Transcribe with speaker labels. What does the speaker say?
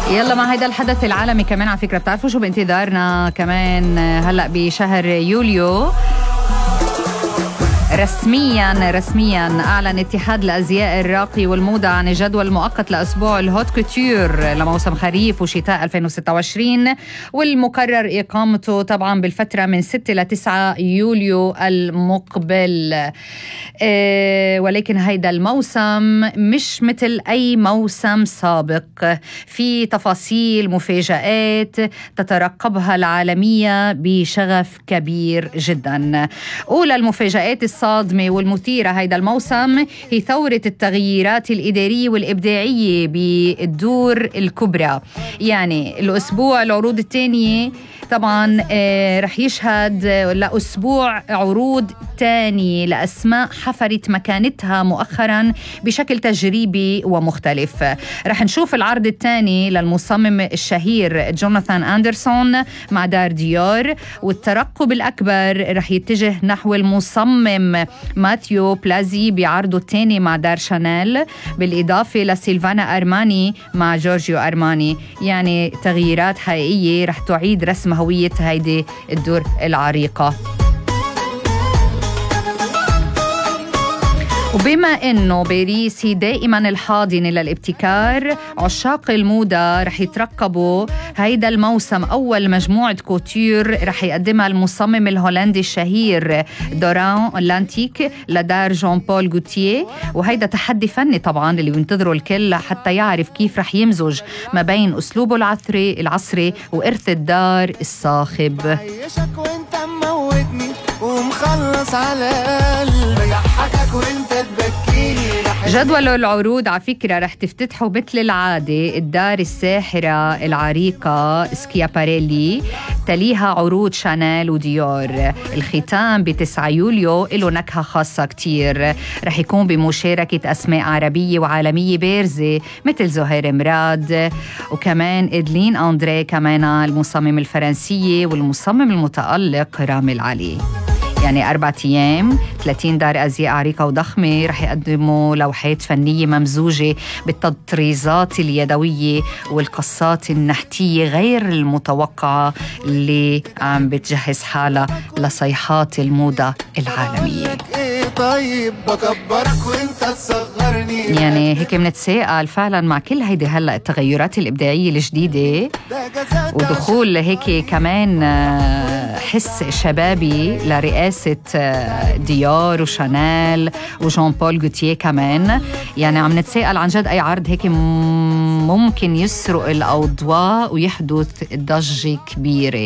Speaker 1: يلا مع هيدا الحدث العالمي كمان على فكرة، بتعرفوا شو بانتظارنا كمان هلأ بشهر يوليو؟ رسميا أعلن اتحاد الأزياء الراقي والموضة عن الجدول المؤقت لأسبوع الهوت كوتور لموسم خريف وشتاء 2026، والمقرر إقامته طبعا بالفترة من 6 ل 9 يوليو المقبل. ولكن هيدا الموسم مش مثل أي موسم سابق، في تفاصيل مفاجآت تترقبها العالمية بشغف كبير جدا. أولى المفاجآت الصادمة والمثيرة هيدا الموسم هي ثورة التغييرات الإدارية والإبداعية بالدور الكبرى. يعني الأسبوع العروض الثانية طبعا رح يشهد لأسبوع عروض تاني لأسماء حفرت مكانتها مؤخرا بشكل تجريبي ومختلف. رح نشوف العرض الثاني للمصمم الشهير جوناثان أندرسون مع دار ديور، والترقب الأكبر رح يتجه نحو المصمم ماثيو بلازي بعرضه الثاني مع دار شانيل، بالإضافة لسيلفانا أرماني مع جورجيو أرماني. يعني تغييرات حقيقية رح تعيد رسم هوية هيدي الدور العريقة. وبما أنه باريس هي دائما الحاضنة للابتكار، عشاق الموضة رح يترقبوا هيدا الموسم أول مجموعة كوتور رح يقدمها المصمم الهولندي الشهير دوران لانتيك لدار جون بول غوتيه. وهيدا تحدي فني طبعا اللي بينتظروا الكل حتى يعرف كيف رح يمزج ما بين أسلوبه العصري وإرث الدار الصاخب. ومخلص على قلبي يحكك وانت تبكيني. جدول العروض على فكرة رح تفتتحوا مثل العادة الدار الساحرة العريقة سكياباريلي، تليها عروض شانيل وديور. الختام ب9 يوليو له نكهة خاصة كتير، رح يكون بمشاركة أسماء عربية وعالمية بارزة مثل زهير مراد وكمان إدلين أندري كمان المصمم الفرنسية والمصمم المتألق رامي العلي. يعني 4 أيام 30 دار أزياء عريقة وضخمة رح يقدموا لوحات فنية ممزوجة بالتطريزات اليدوية والقصات النحتية غير المتوقعة اللي عم بتجهز حالها لصيحات الموضة العالمية. طيب بكبرك وانت تصغرني. يعني هيك منتساءل فعلا مع كل هيدي هلأ التغيرات الإبداعية الجديدة ودخول هيك كمان حس شبابي لرئاسة ديور وشانيل وجون بول غوتيه كمان. يعني عم نتساءل عن جد أي عرض هيك ممكن يسرق الأضواء ويحدث ضجة كبيرة.